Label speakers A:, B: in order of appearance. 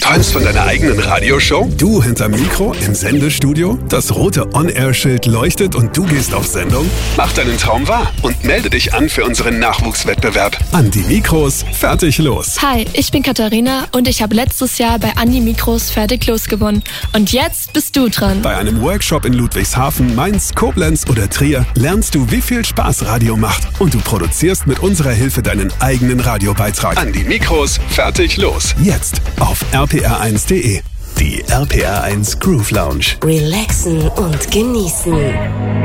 A: träumst von deiner eigenen Radioshow?
B: Du hinterm Mikro im Sendestudio? Das rote On-Air-Schild leuchtet und du gehst auf Sendung?
A: Mach deinen Traum wahr und melde dich an für unseren Nachwuchswettbewerb.
B: An die Mikros, fertig los.
C: Hi, ich bin Katharina und ich habe letztes Jahr bei An die Mikros fertig los gewonnen. Und jetzt bist du dran.
B: Bei einem Workshop in Ludwigshafen, Mainz, Koblenz oder Trier lernst du, wie viel Spaß Radio macht. Und du produzierst mit unserer Hilfe deinen eigenen Radiobeitrag.
A: An die Mikros, fertig los.
B: Jetzt auf rpr1.de. Die RPR1 Groove Lounge.
D: Relaxen und genießen.